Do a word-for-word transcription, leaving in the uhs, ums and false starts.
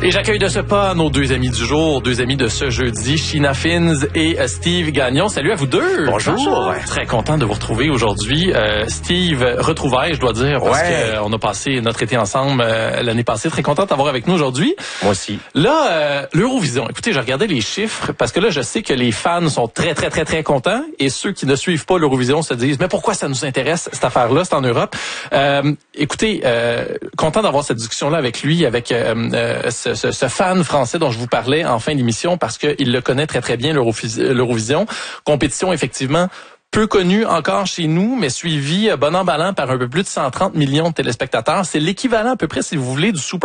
Et j'accueille de ce pas nos deux amis du jour, deux amis de ce jeudi, Sheena Finns et euh, Steve Gagnon. Salut à vous deux. Bonjour. Bonjour. Très content de vous retrouver aujourd'hui. Euh, Steve, retrouvailles, je dois dire, parce ouais. qu'on a passé notre été ensemble euh, l'année passée. Très content de t'avoir avec nous aujourd'hui. Moi aussi. Là, euh, l'Eurovision. Écoutez, j'ai regardé les chiffres parce que là, je sais que les fans sont très, très, très, très contents et ceux qui ne suivent pas l'Eurovision se disent, mais pourquoi ça nous intéresse, cette affaire-là, c'est en Europe. Euh, écoutez, euh, content d'avoir cette discussion-là avec lui, avec euh, euh, ce, ce, ce fan français dont je vous parlais en fin d'émission parce qu'il le connaît très, très bien, l'Eurovision. Compétition, effectivement, peu connue encore chez nous, mais suivie bon an, mal an par un peu plus de cent trente millions de téléspectateurs. C'est l'équivalent à peu près, si vous voulez, du Super